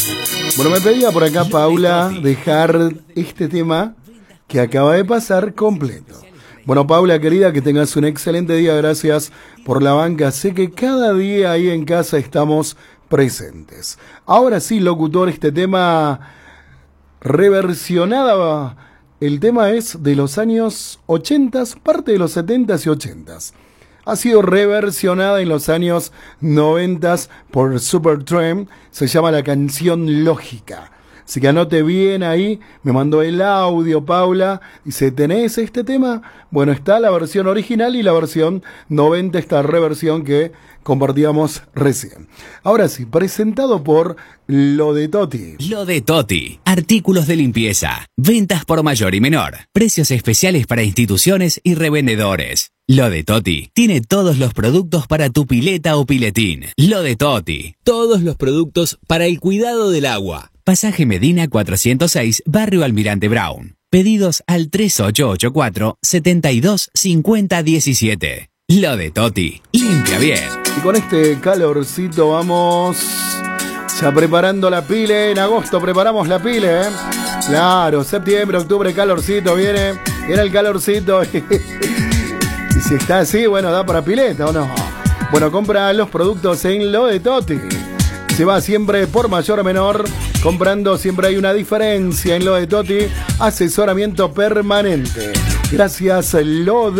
Bueno, me pedía por acá Paula dejar este tema que acaba de pasar completo. Bueno, Paula, querida, que tengas un excelente día. Gracias por la banca. Sé que cada día ahí en casa estamos presentes. Ahora sí, locutor, este tema reversionada. El tema es de los años 80, parte de los 70s y 80s. Ha sido reversionada en los años 90 por Supertramp. Se llama la canción Lógica. Así que anote bien ahí. Me mandó el audio, Paula. Dice, ¿tenés este tema? Bueno, está la versión original y la versión 90, esta reversión que compartíamos recién. Ahora sí, presentado por Lo de Toti. Lo de Toti. Artículos de limpieza. Ventas por mayor y menor. Precios especiales para instituciones y revendedores. Lo de Toti tiene todos los productos para tu pileta o piletín. Lo de Toti. Todos los productos para el cuidado del agua. Pasaje Medina 406, Barrio Almirante Brown. Pedidos al 3884-725017. Lo de Toti. Limpia bien. Y con este calorcito vamos ya preparando la pile. En agosto preparamos la pile, ¿eh? Claro, septiembre, octubre, calorcito. Viene el calorcito. Y si está así, bueno, da para pileta o no. Bueno, compra los productos en Lo de Toti. Se va siempre por mayor o menor. Comprando siempre hay una diferencia en Lo de Toti. Asesoramiento permanente. Gracias, Lo de